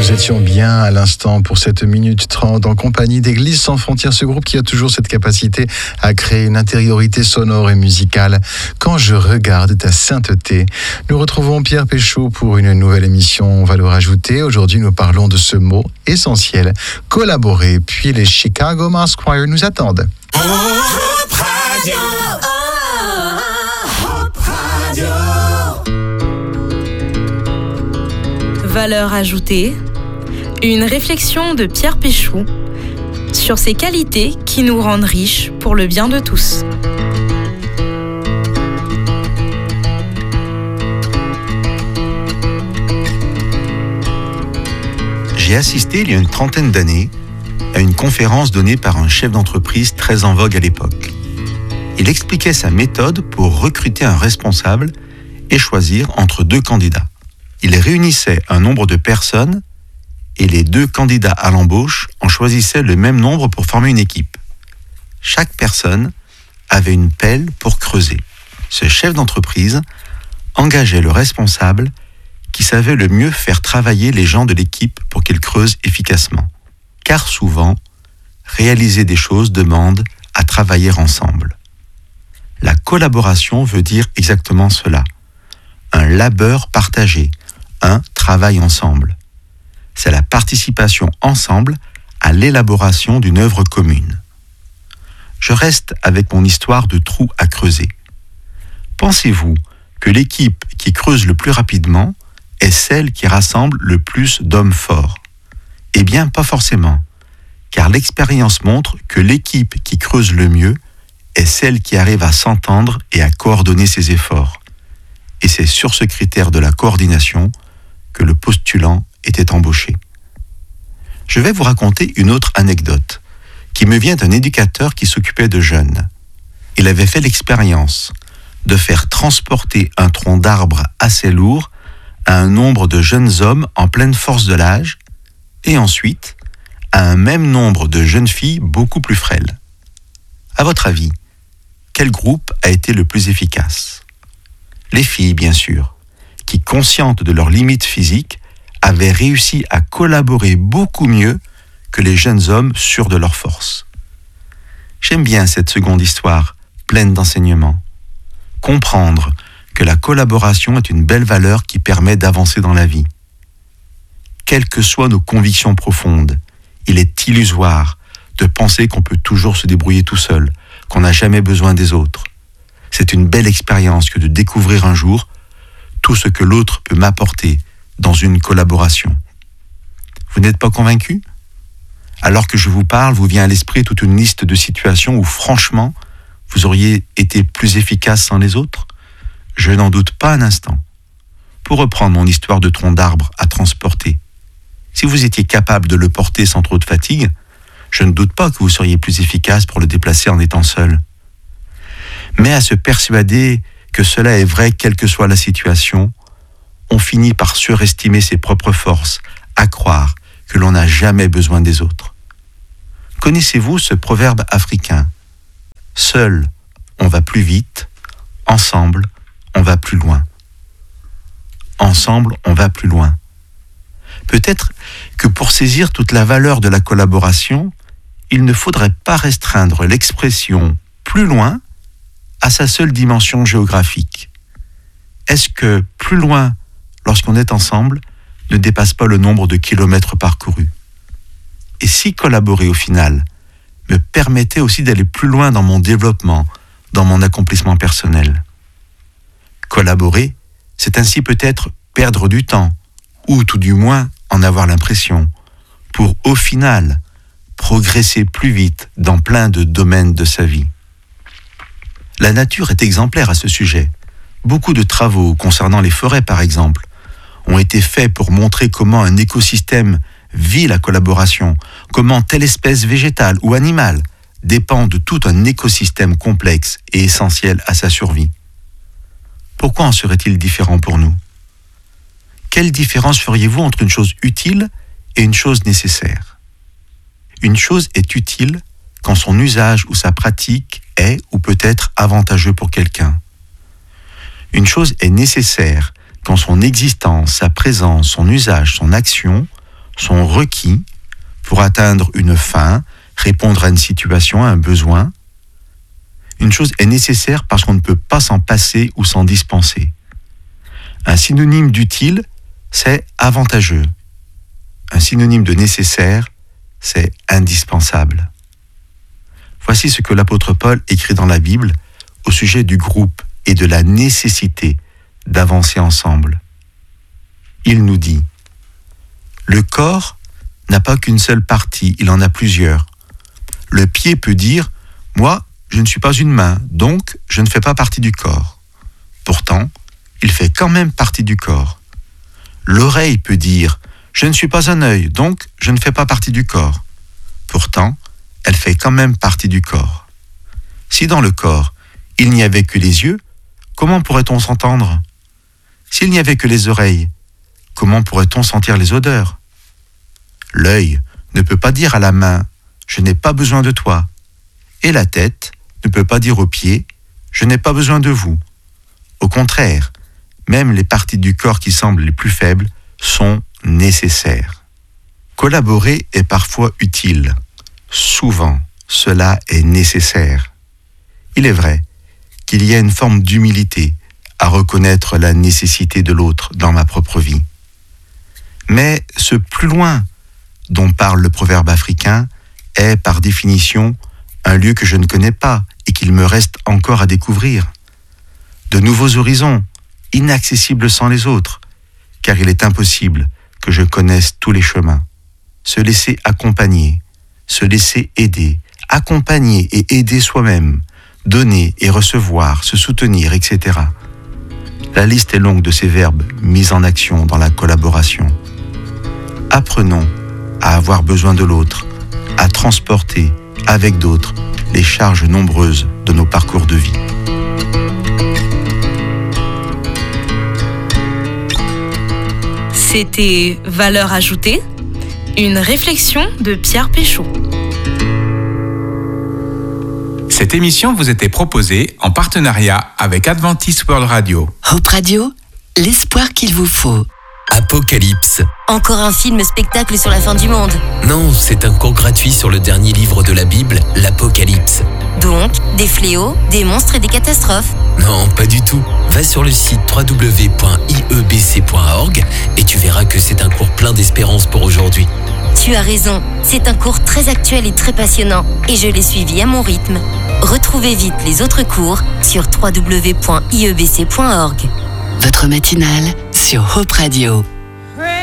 Nous étions bien à l'instant pour cette minute 30 en compagnie d'Église sans frontières, ce groupe qui a toujours cette capacité à créer une intériorité sonore et musicale. Quand je regarde ta sainteté, nous retrouvons Pierre Péchaud pour une nouvelle émission. On va le rajouter. Aujourd'hui, nous parlons de ce mot essentiel, collaborer. Puis les Chicago Mass Choir nous attendent. Hope Radio. Hope Radio. Valeur ajoutée, une réflexion de Pierre Péchaud sur ces qualités qui nous rendent riches pour le bien de tous. J'ai assisté il y a une trentaine d'années à une conférence donnée par un chef d'entreprise très en vogue à l'époque. Il expliquait sa méthode pour recruter un responsable et choisir entre deux candidats. Il réunissait un nombre de personnes et les deux candidats à l'embauche en choisissaient le même nombre pour former une équipe. Chaque personne avait une pelle pour creuser. Ce chef d'entreprise engageait le responsable qui savait le mieux faire travailler les gens de l'équipe pour qu'ils creusent efficacement. Car souvent, réaliser des choses demande à travailler ensemble. La collaboration veut dire exactement cela. Un labeur partagé, un travail ensemble. C'est la participation ensemble à l'élaboration d'une œuvre commune. Je reste avec mon histoire de trou à creuser. Pensez-vous que l'équipe qui creuse le plus rapidement est celle qui rassemble le plus d'hommes forts? Eh bien, pas forcément, car l'expérience montre que l'équipe qui creuse le mieux est celle qui arrive à s'entendre et à coordonner ses efforts. Et c'est sur ce critère de la coordination que le postulant était embauché. Je vais vous raconter une autre anecdote qui me vient d'un éducateur qui s'occupait de jeunes. Il avait fait l'expérience de faire transporter un tronc d'arbre assez lourd à un nombre de jeunes hommes en pleine force de l'âge et ensuite à un même nombre de jeunes filles beaucoup plus frêles. À votre avis, quel groupe a été le plus efficace? Les filles, bien sûr, qui, conscientes de leurs limites physiques, avaient réussi à collaborer beaucoup mieux que les jeunes hommes sûrs de leur force. J'aime bien cette seconde histoire, pleine d'enseignements. Comprendre que la collaboration est une belle valeur qui permet d'avancer dans la vie. Quelles que soient nos convictions profondes, il est illusoire de penser qu'on peut toujours se débrouiller tout seul, qu'on n'a jamais besoin des autres. C'est une belle expérience que de découvrir un jour tout ce que l'autre peut m'apporter dans une collaboration. Vous n'êtes pas convaincu? Alors que je vous parle, vous vient à l'esprit toute une liste de situations où franchement, vous auriez été plus efficace sans les autres? Je n'en doute pas un instant. Pour reprendre mon histoire de tronc d'arbre à transporter, si vous étiez capable de le porter sans trop de fatigue, je ne doute pas que vous seriez plus efficace pour le déplacer en étant seul. Mais à se persuader que cela est vrai quelle que soit la situation, on finit par surestimer ses propres forces, à croire que l'on n'a jamais besoin des autres. Connaissez-vous ce proverbe africain? Seul, on va plus vite, ensemble, on va plus loin. Ensemble, on va plus loin. Peut-être que pour saisir toute la valeur de la collaboration, il ne faudrait pas restreindre l'expression « plus loin » à sa seule dimension géographique. Est-ce que « plus loin » lorsqu'on est ensemble ne dépasse pas le nombre de kilomètres parcourus? Et si collaborer au final me permettait aussi d'aller plus loin dans mon développement, dans mon accomplissement personnel? Collaborer, c'est ainsi peut-être perdre du temps, ou tout du moins en avoir l'impression, pour au final progresser plus vite dans plein de domaines de sa vie. La nature est exemplaire à ce sujet. Beaucoup de travaux concernant les forêts, par exemple, ont été faits pour montrer comment un écosystème vit la collaboration, comment telle espèce végétale ou animale dépend de tout un écosystème complexe et essentiel à sa survie. Pourquoi en serait-il différent pour nous? Quelle différence feriez-vous entre une chose utile et une chose nécessaire? Une chose est utile quand son usage ou sa pratique est ou peut être avantageux pour quelqu'un. Une chose est nécessaire quand son existence, sa présence, son usage, son action sont requis pour atteindre une fin, répondre à une situation, à un besoin. Une chose est nécessaire parce qu'on ne peut pas s'en passer ou s'en dispenser. Un synonyme d'utile, c'est avantageux. Un synonyme de nécessaire, c'est indispensable. Voici ce que l'apôtre Paul écrit dans la Bible au sujet du groupe et de la nécessité d'avancer ensemble. Il nous dit : le corps n'a pas qu'une seule partie, il en a plusieurs. Le pied peut dire : moi, je ne suis pas une main, donc je ne fais pas partie du corps. Pourtant, il fait quand même partie du corps. L'oreille peut dire : je ne suis pas un œil, donc je ne fais pas partie du corps. Pourtant, elle fait quand même partie du corps. Si dans le corps, il n'y avait que les yeux, comment pourrait-on s'entendre ? S'il n'y avait que les oreilles, comment pourrait-on sentir les odeurs ? L'œil ne peut pas dire à la main « je n'ai pas besoin de toi » et la tête ne peut pas dire aux pieds « je n'ai pas besoin de vous ». Au contraire, même les parties du corps qui semblent les plus faibles sont nécessaires. Collaborer est parfois utile. Souvent, cela est nécessaire. Il est vrai qu'il y a une forme d'humilité à reconnaître la nécessité de l'autre dans ma propre vie. Mais ce plus loin dont parle le proverbe africain est, par définition, un lieu que je ne connais pas et qu'il me reste encore à découvrir. De nouveaux horizons, inaccessibles sans les autres, car il est impossible que je connaisse tous les chemins. Se laisser accompagner, se laisser aider, accompagner et aider soi-même, donner et recevoir, se soutenir, etc. La liste est longue de ces verbes mis en action dans la collaboration. Apprenons à avoir besoin de l'autre, à transporter avec d'autres les charges nombreuses de nos parcours de vie. C'était Valeur ajoutée, une réflexion de Pierre Péchaud. Cette émission vous était proposée en partenariat avec Adventist World Radio. Hope Radio, l'espoir qu'il vous faut. Apocalypse. Encore un film-spectacle sur la fin du monde. Non, c'est un cours gratuit sur le dernier livre de la Bible, l'Apocalypse. Donc, des fléaux, des monstres et des catastrophes. Non, pas du tout. Va sur le site www.iebc.org et tu verras que c'est un cours plein d'espérance pour aujourd'hui. Tu as raison, c'est un cours très actuel et très passionnant et je l'ai suivi à mon rythme. Retrouvez vite les autres cours sur www.iebc.org. Votre matinale sur Hope Radio.